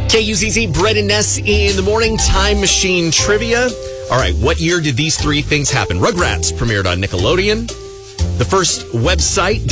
KUZZ, Brett and Ness in the morning. Time Machine Trivia. All right, what year did these three things happen? Rugrats premiered on Nickelodeon. The first website,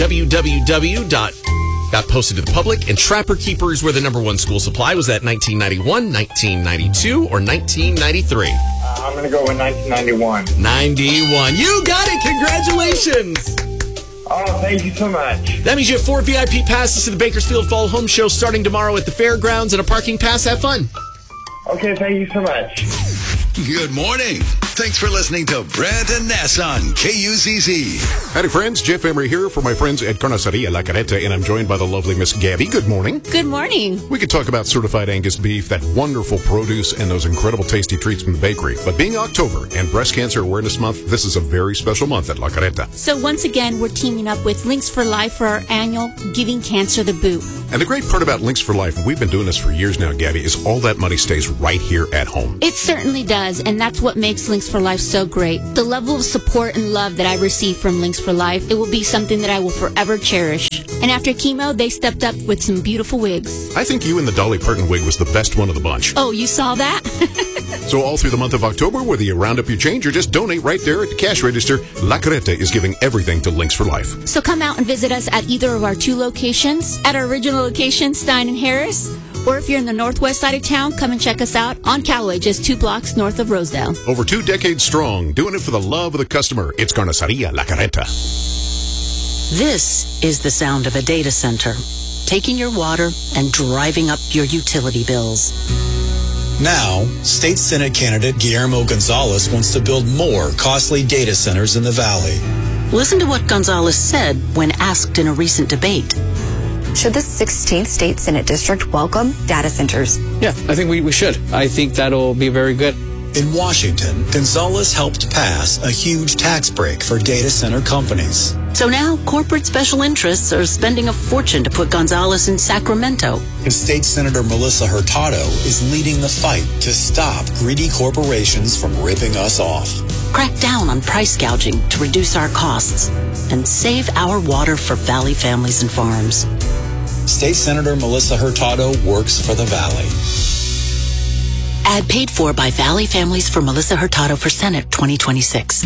got posted to the public. And Trapper Keepers were the number one school supply. Was that 1991, 1992, or 1993? I'm going to go with 1991. 91. You got it. Congratulations. Oh, thank you so much. That means you have 4 VIP passes to the Bakersfield Fall Home Show starting tomorrow at the fairgrounds and a parking pass. Have fun. Okay, thank you so much. Good morning. Thanks for listening to Brett and Ness on KUZZ. Howdy, friends. Jeff Emery here for my friends at Carniceria La Carreta, and I'm joined by the lovely Miss Gabby. Good morning. Good morning. We could talk about certified Angus beef, that wonderful produce, and those incredible tasty treats from the bakery. But being October and Breast Cancer Awareness Month, this is a very special month at La Carreta. So once again, we're teaming up with Links for Life for our annual Giving Cancer the Boot. And the great part about Links for Life, and we've been doing this for years now, Gabby, is all that money stays right here at home. It certainly does, and that's what makes Links for Life so great. The level of support and love that I receive from Links for Life, it will be something that I will forever cherish. And after chemo, they stepped up with some beautiful wigs. I think you and the Dolly Parton wig was the best one of the bunch. Oh, you saw that? So all through the month of October, whether you round up your change or just donate right there at the cash register, La Carreta is giving everything to Links for Life. So come out and visit us at either of our 2 locations, at our original location, Stein and Harris, or if you're in the northwest side of town, come and check us out on Callaway, just 2 blocks north of Rosedale. Over 2 decades strong, doing it for the love of the customer. It's Carniceria La Carreta. This is the sound of a data center, taking your water and driving up your utility bills. Now, State Senate candidate Guillermo Gonzalez wants to build more costly data centers in the Valley. Listen to what Gonzalez said when asked in a recent debate. Should the 16th State Senate District welcome data centers? Yeah, I think we should. I think that'll be very good. In Washington, Gonzalez helped pass a huge tax break for data center companies. So now corporate special interests are spending a fortune to put Gonzalez in Sacramento. And State Senator Melissa Hurtado is leading the fight to stop greedy corporations from ripping us off. Crack down on price gouging to reduce our costs and save our water for Valley families and farms. State Senator Melissa Hurtado works for the Valley. Ad paid for by Valley Families for Melissa Hurtado for Senate 2026.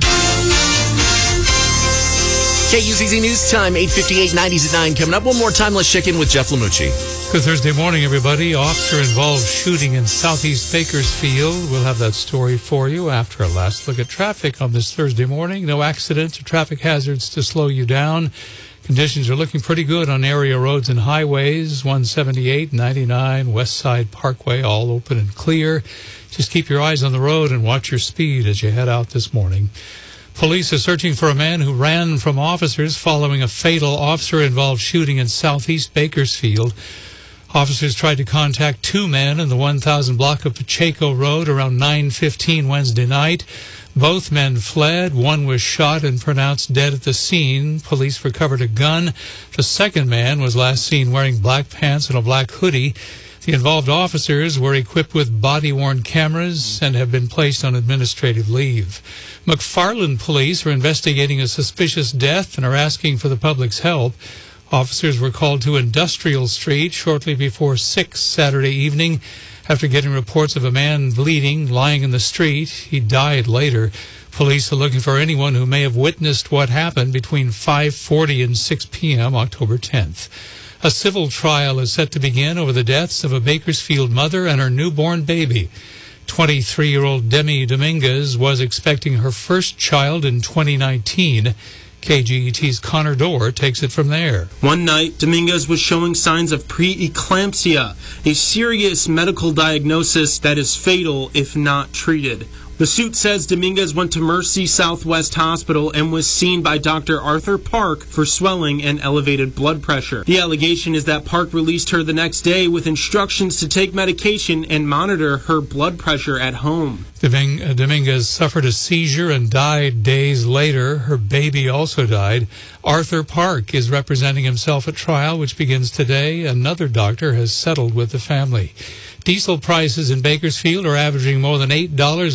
KUZZ News Time, 8:58, 90s at 9. Coming up one more time, let's check in with Jeff Lamucci. Good Thursday morning, everybody. Officer-involved shooting in southeast Bakersfield. We'll have that story for you after a last look at traffic on this Thursday morning. No accidents or traffic hazards to slow you down. Conditions are looking pretty good on area roads and highways. 178, 99, West Side Parkway, all open and clear. Just keep your eyes on the road and watch your speed as you head out this morning. Police are searching for a man who ran from officers following a fatal officer-involved shooting in southeast Bakersfield. Officers tried to contact 2 men in the 1000 block of Pacheco Road around 9:15 Wednesday night. Both men fled. One was shot and pronounced dead at the scene. Police recovered a gun. The second man was last seen wearing black pants and a black hoodie. The involved officers were equipped with body-worn cameras and have been placed on administrative leave. McFarland police are investigating a suspicious death and are asking for the public's help. Officers were called to Industrial Street shortly before 6 Saturday evening after getting reports of a man bleeding, lying in the street. He died later. Police are looking for anyone who may have witnessed what happened between 5:40 and 6 p.m. October 10th. A civil trial is set to begin over the deaths of a Bakersfield mother and her newborn baby. 23-year-old Demi Dominguez was expecting her first child in 2019. KGET's Connor Dorr takes it from there. One night, Dominguez was showing signs of preeclampsia, a serious medical diagnosis that is fatal if not treated. The suit says Dominguez went to Mercy Southwest Hospital and was seen by Dr. Arthur Park for swelling and elevated blood pressure. The allegation is that Park released her the next day with instructions to take medication and monitor her blood pressure at home. Dominguez suffered a seizure and died days later. Her baby also died. Arthur Park is representing himself at trial, which begins today. Another doctor has settled with the family. Diesel prices in Bakersfield are averaging more than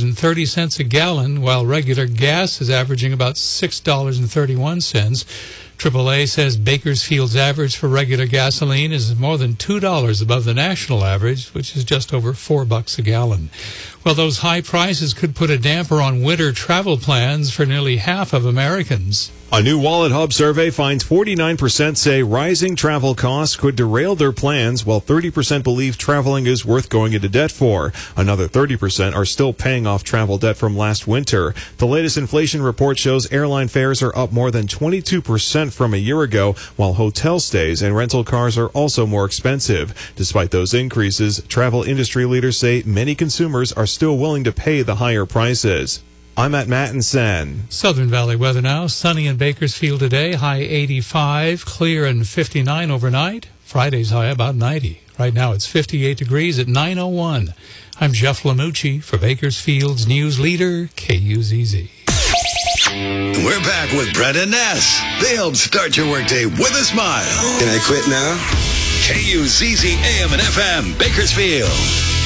$8.30 a gallon, while regular gas is averaging about $6.31. AAA says Bakersfield's average for regular gasoline is more than $2 above the national average, which is just over $4 a gallon. Well, those high prices could put a damper on winter travel plans for nearly half of Americans. A new Wallet Hub survey finds 49% say rising travel costs could derail their plans, while 30% believe traveling is worth going into debt for. Another 30% are still paying off travel debt from last winter. The latest inflation report shows airline fares are up more than 22% from a year ago, while hotel stays and rental cars are also more expensive. Despite those increases, travel industry leaders say many consumers are still willing to pay the higher prices. I'm at Mattinson. Southern Valley weather now. Sunny in Bakersfield today. High 85. Clear and 59 overnight. Friday's high about 90. Right now it's 58 degrees at 9:01. I'm Jeff Lamucci for Bakersfield's news leader, KUZZ. We're back with Brett and Ness. They help start your workday with a smile. Can I quit now? KUZZ AM and FM, Bakersfield.